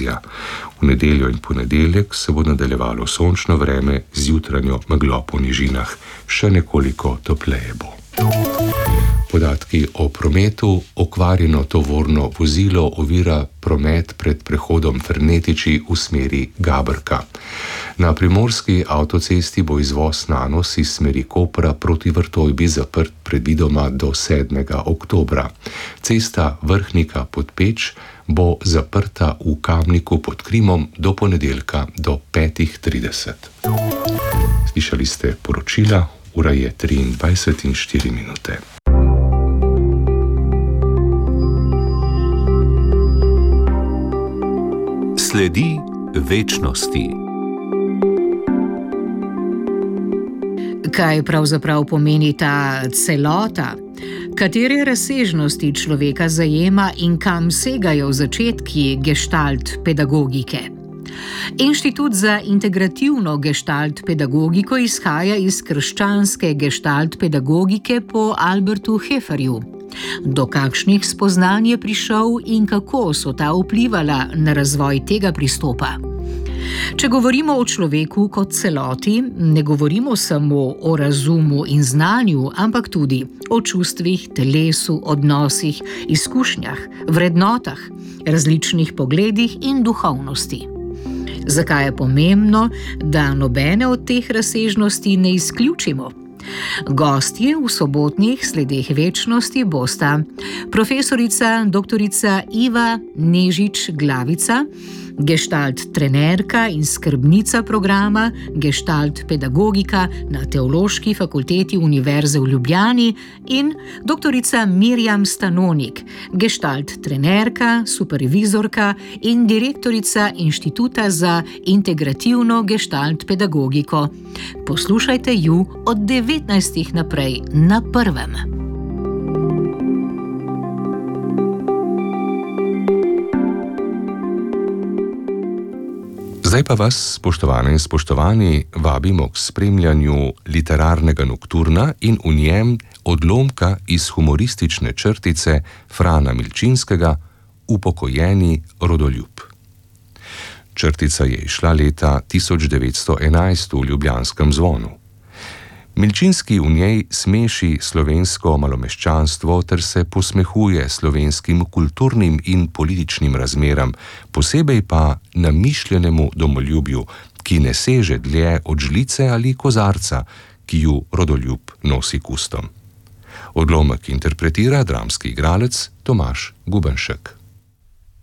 erozija. V nedeljo in ponedeljek se bo nadaljevalo sončno vreme z jutranjo meglo po nižinah. Še nekoliko topleje bo. Podatki o prometu. Okvarjeno tovorno vozilo ovira promet pred prehodom Fernetiči v smeri Gabrka. Na primorski avtocesti bo izvoz Nanos iz smeri Kopra proti Vrtojbi zaprt predvidoma do 7. oktobra. Cesta Vrhnika pod Peč bo zaprta v Kamniku pod Krimom do ponedeljka do 5:30. Slišali ste poročila, ura je 23:04. Sledi večnosti. Kaj pravzaprav pomeni ta celota? Katere razsežnosti človeka zajema in kam segajo začetki gestalt pedagogike? Inštitut za integrativno gestalt pedagogiko izhaja iz krščanske gestalt pedagogike po Albertu Hefferju. Do kakšnih spoznanj je prišel in kako so ta vplivala na razvoj tega pristopa? Če govorimo o človeku kot celoti, ne govorimo samo o razumu in znanju, ampak tudi o čustvih, telesu, odnosih, izkušnjah, vrednotah, različnih pogledih in duhovnosti. Zakaj je pomembno, da nobene od teh razsežnosti ne izključimo? Gostje v sobotnih sledeh večnosti bosta profesorica dr. Iva Nežič-Glavica, gestalt trenerka in skrbnica programa Gestalt pedagogika na Teološki fakulteti Univerze v Ljubljani in dr. Mirjam Stanonik, gestalt trenerka, supervizorka in direktorica Inštituta za integrativno gestalt pedagogiko. Poslušajte ju od 19. naprej na Prvem. Zdaj pa vas, spoštovane in spoštovani, vabimo k spremljanju literarnega nokturna in v njem odlomka iz humoristične črtice Frana Milčinskega Upokojeni rodoljub. Črtica je izšla leta 1911 v ljubljanskem Zvonu. Milčinski v njej smeši slovensko malomeščanstvo ter se posmehuje slovenskim kulturnim in političnim razmeram, posebej pa namišljenemu domoljubju, ki ne seže dlje od žlice ali kozarca, ki ju rodoljub nosi kustom. Odlomek interpretira dramski igralec Tomaž Gubenšek.